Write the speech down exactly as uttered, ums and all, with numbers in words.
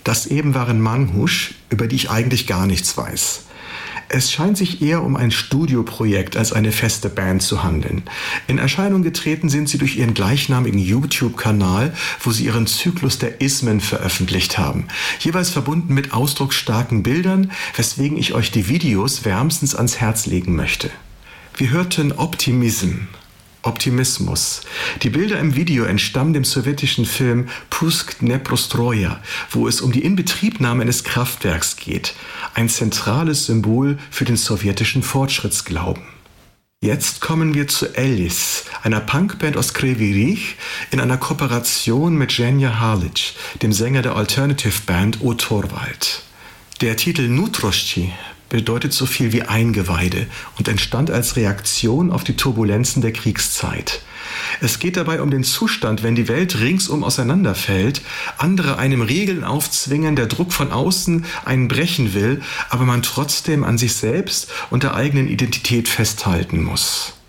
Das eben waren Manhush, über die ich eigentlich gar nichts weiß. Es scheint sich eher um ein Studioprojekt als eine feste Band zu handeln. In Erscheinung getreten sind sie durch ihren gleichnamigen YouTube-Kanal, wo sie ihren Zyklus der Ismen veröffentlicht haben. Jeweils verbunden mit ausdrucksstarken Bildern, weswegen ich euch die Videos wärmstens ans Herz legen möchte. Wir hörten Optimism. Optimismus. Die Bilder im Video entstammen dem sowjetischen Film Pusk Dneprostroi, wo es um die Inbetriebnahme eines Kraftwerks geht. Ein zentrales Symbol für den sowjetischen Fortschrittsglauben. Jetzt kommen wir zu Ellis, einer Punkband aus Kryvyi Rih, in einer Kooperation mit Zhenya Halic, dem Sänger der Alternative Band O Torvald. Der Titel Nutroschi bedeutet so viel wie Eingeweide und entstand als Reaktion auf die Turbulenzen der Kriegszeit. Es geht dabei um den Zustand, wenn die Welt ringsum auseinanderfällt, andere einem Regeln aufzwingen, der Druck von außen einen brechen will, aber man trotzdem an sich selbst und der eigenen Identität festhalten muss.